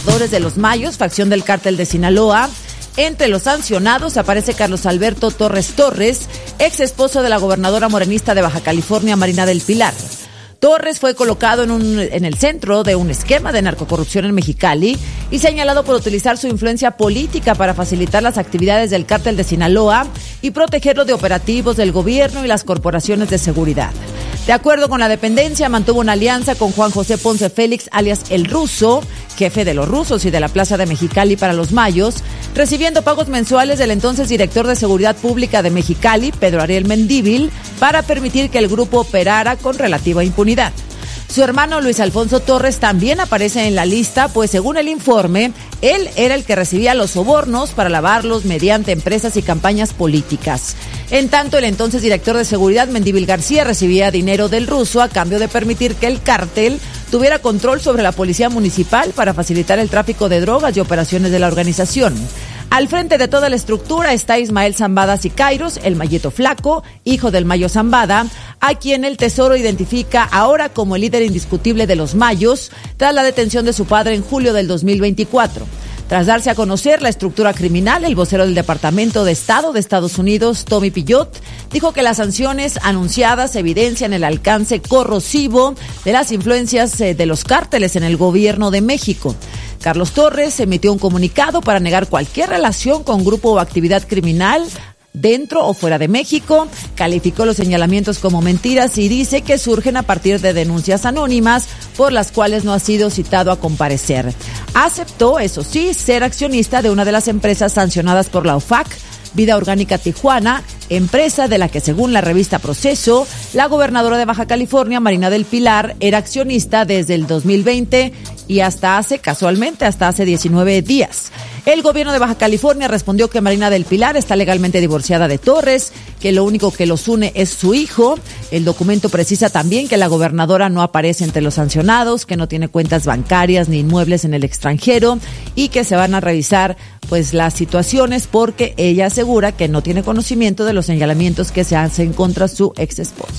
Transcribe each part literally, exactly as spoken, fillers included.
Cazadores de los Mayos, facción del Cártel de Sinaloa. Entre los sancionados aparece Carlos Alberto Torres Torres, ex esposo de la gobernadora morenista de Baja California, Marina del Pilar. Torres fue colocado en, un, en el centro de un esquema de narcocorrupción en Mexicali y señalado por utilizar su influencia política para facilitar las actividades del Cártel de Sinaloa y protegerlo de operativos del gobierno y las corporaciones de seguridad. De acuerdo con la dependencia, mantuvo una alianza con Juan José Ponce Félix, alias El Ruso, jefe de los rusos y de la Plaza de Mexicali para los Mayos, recibiendo pagos mensuales del entonces director de Seguridad Pública de Mexicali, Pedro Ariel Mendívil, para permitir que el grupo operara con relativa impunidad. Su hermano Luis Alfonso Torres también aparece en la lista, pues según el informe, él era el que recibía los sobornos para lavarlos mediante empresas y campañas políticas. En tanto, el entonces director de Seguridad, Mendívil García, recibía dinero del Ruso a cambio de permitir que el cártel tuviera control sobre la policía municipal para facilitar el tráfico de drogas y operaciones de la organización. Al frente de toda la estructura está Ismael Zambada Sicairos, el Mayito Flaco, hijo del Mayo Zambada, a quien el Tesoro identifica ahora como el líder indiscutible de los Mayos, tras la detención de su padre en julio del dos mil veinticuatro. Tras darse a conocer la estructura criminal, el vocero del Departamento de Estado de Estados Unidos, Tommy Pillot, dijo que las sanciones anunciadas evidencian el alcance corrosivo de las influencias de los cárteles en el gobierno de México. Carlos Torres emitió un comunicado para negar cualquier relación con grupo o actividad criminal dentro o fuera de México, calificó los señalamientos como mentiras y dice que surgen a partir de denuncias anónimas por las cuales no ha sido citado a comparecer. Aceptó, eso sí, ser accionista de una de las empresas sancionadas por la O F A C, Vida Orgánica Tijuana, empresa de la que, según la revista Proceso, la gobernadora de Baja California, Marina del Pilar, era accionista desde el dos mil veinte y hasta hace, casualmente, hasta hace diecinueve días. El gobierno de Baja California respondió que Marina del Pilar está legalmente divorciada de Torres, que lo único que los une es su hijo. El documento precisa también que la gobernadora no aparece entre los sancionados, que no tiene cuentas bancarias ni inmuebles en el extranjero y que se van a revisar pues las situaciones porque ella asegura que no tiene conocimiento de los señalamientos que se hacen contra su ex esposo.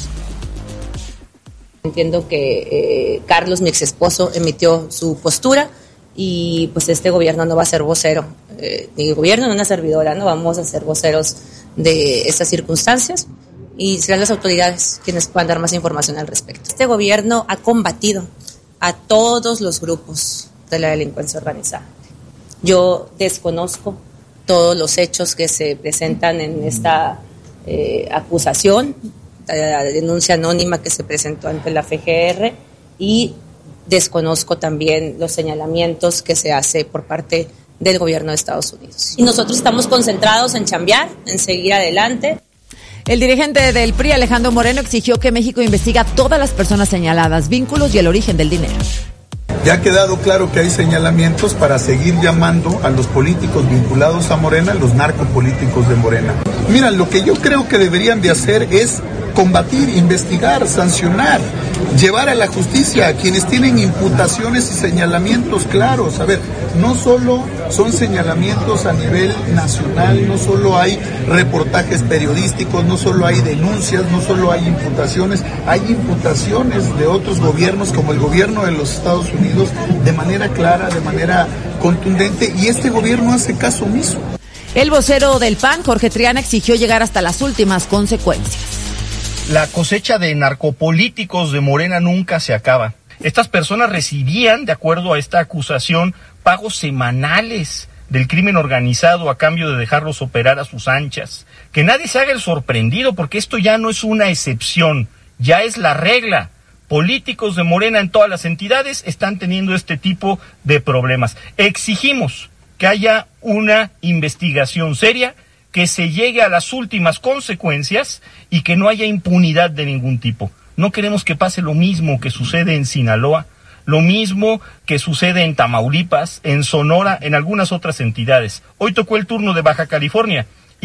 Entiendo que eh, Carlos, mi ex esposo, emitió su postura y pues este gobierno no va a ser vocero, eh, ni el gobierno ni una servidora, no vamos a ser voceros de estas circunstancias y serán las autoridades quienes puedan dar más información al respecto. Este gobierno ha combatido a todos los grupos de la delincuencia organizada. Yo desconozco todos los hechos que se presentan en esta eh, acusación, la denuncia anónima que se presentó ante la F G R y desconozco también los señalamientos que se hace por parte del gobierno de Estados Unidos. Y nosotros estamos concentrados en chambear, en seguir adelante. El dirigente del P R I, Alejandro Moreno, exigió que México investigue a todas las personas señaladas, vínculos y el origen del dinero. Ya ha quedado claro que hay señalamientos para seguir llamando a los políticos vinculados a Morena, los narcopolíticos de Morena. Mira, lo que yo creo que deberían de hacer es combatir, investigar, sancionar, llevar a la justicia a quienes tienen imputaciones y señalamientos claros. A ver, no solo son señalamientos a nivel nacional, no solo hay reportajes periodísticos, no solo hay denuncias, no solo hay imputaciones, hay imputaciones de otros gobiernos como el gobierno de los Estados Unidos de manera clara, de manera contundente, y este gobierno hace caso omiso. El vocero del P A N, Jorge Triana, exigió llegar hasta las últimas consecuencias. La cosecha de narcopolíticos de Morena nunca se acaba. Estas personas recibían, de acuerdo a esta acusación, pagos semanales del crimen organizado a cambio de dejarlos operar a sus anchas. Que nadie se haga el sorprendido, porque esto ya no es una excepción, ya es la regla. Políticos de Morena en todas las entidades están teniendo este tipo de problemas. Exigimos que haya una investigación seria, que se llegue a las últimas consecuencias y que no haya impunidad de ningún tipo. No queremos que pase lo mismo que sucede en Sinaloa, lo mismo que sucede en Tamaulipas, en Sonora, en algunas otras entidades. Hoy tocó el turno de Baja California